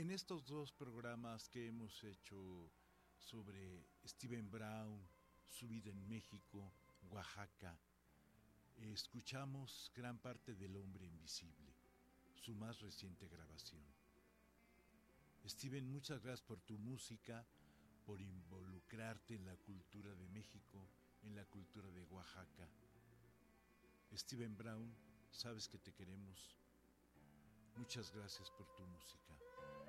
En estos dos programas que hemos hecho sobre Steven Brown, su vida en México, Oaxaca, escuchamos gran parte del Hombre Invisible, su más reciente grabación. Steven, muchas gracias por tu música, por involucrarte en la cultura de México, en la cultura de Oaxaca. Steven Brown, sabes que te queremos. Muchas gracias por tu música.